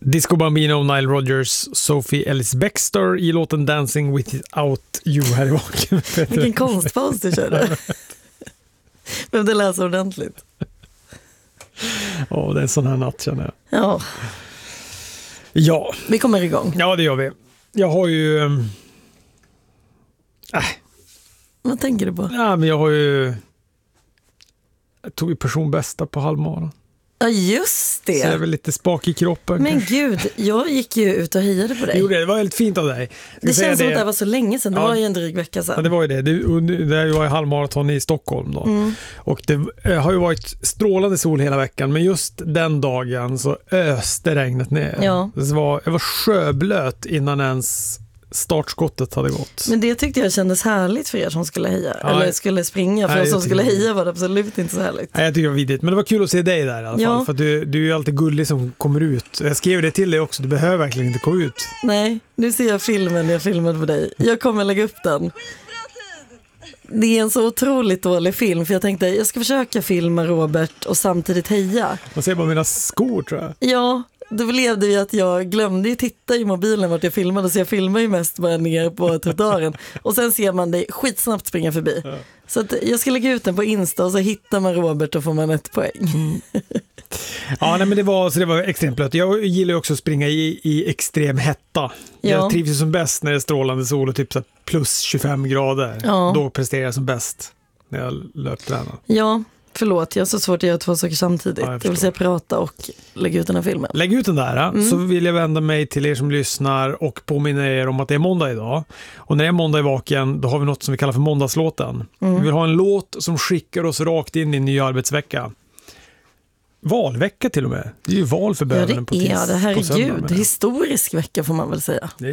Disco Bambino, Nile Rodgers, Sophie Ellis-Bextor i låten Dancing Without You här i baken. Vilken konstpaus du körde. Behövde läsa ordentligt. Ja, det är en sån här natt känner jag. Ja. Ja. Vi kommer igång. Ja, det gör vi. Jag har ju... Vad tänker du på? Ja, men jag har ju... Jag tog ju personbästa på halvmaran. Ja, just det. Så jag är väl lite spak i kroppen. Men gud, jag gick ju ut och hejade på dig. Det var väldigt fint av dig. Det känns som att det var så länge sedan. Det var ju en dryg vecka sedan. Ja, det var ju det. Det var ju halvmaraton i Stockholm då. Och det har ju varit strålande sol hela veckan. Men just den dagen så öste regnet ner. Ja. Jag var sjöblöt innan ens startskottet hade gått. Men det tyckte jag kändes härligt för er som skulle heja. Ja, eller skulle springa. För oss som skulle heja var det absolut inte så härligt. Nej, jag tycker det var vidrigt. Men det var kul att se dig där i alla fall. För att du är ju alltid gullig som kommer ut. Jag skrev det till dig också. Du behöver verkligen inte gå ut. Nej, nu ser jag filmen jag filmade på dig. Jag kommer lägga upp den. Det är en så otroligt dålig film. För jag tänkte, jag ska försöka filma Robert och samtidigt heja. Man ser bara mina skor tror jag. Ja, då blev det ju att jag glömde ju titta i mobilen vart jag filmade. Så jag filmar ju mest bara ner på trottoaren. Och sen ser man dig skitsnabbt springa förbi. Ja. Så att jag ska lägga ut den på Insta och så hittar man Robert och får man 1 poäng. Ja, nej, men det var extremt blött. Jag gillar ju också att springa i extrem hetta. Ja. Jag trivs ju som bäst när det är strålande sol och typ så plus 25 grader. Ja. Då presterar jag som bäst när jag löptränar. Ja, förlåt. Jag har så svårt att göra 2 saker samtidigt. Ja, jag vill säga prata och lägga ut den här filmen. Lägg ut den där. Så vill jag vända mig till er som lyssnar och påminna er om att det är måndag idag. Och när det är måndag i vaken, då har vi något som vi kallar för måndagslåten. Vi vill ha en låt som skickar oss rakt in i en ny arbetsvecka. Valvecka till och med. Det är ju val för bönen på tisdag. Ja, det herregud. Historisk vecka får man väl säga.